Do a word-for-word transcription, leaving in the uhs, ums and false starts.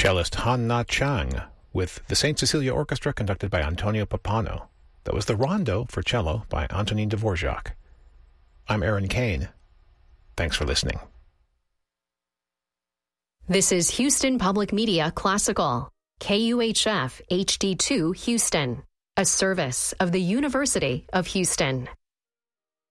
cellist Han Na Chang with the Saint Cecilia Orchestra conducted by Antonio Pappano. That was the Rondo for cello by Antonin Dvorak. I'm Aaron Kane. Thanks for listening. This is Houston Public Media Classical, K U H F H D two Houston, a service of the University of Houston.